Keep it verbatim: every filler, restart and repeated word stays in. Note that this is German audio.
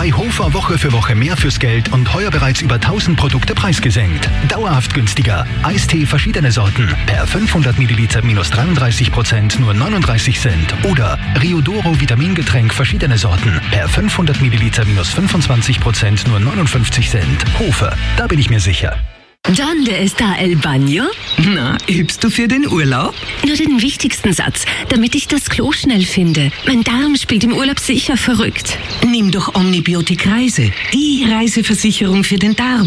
Bei Hofer Woche für Woche mehr fürs Geld und heuer bereits über tausend Produkte preisgesenkt. Dauerhaft günstiger. Eistee verschiedene Sorten. Per fünfhundert Milliliter minus dreiunddreißig Prozent nur neununddreißig Cent. Oder Riodoro Vitamingetränk verschiedene Sorten. Per fünfhundert Milliliter minus fünfundzwanzig Prozent nur neunundfünfzig Cent. Hofer, da bin ich mir sicher. ¿Dónde está el baño? Na, übst du für den Urlaub? Nur den wichtigsten Satz, damit ich das Klo schnell finde. Mein Darm spielt im Urlaub sicher verrückt. Nimm doch Omnibiotik Reise, die Reiseversicherung für den Darm.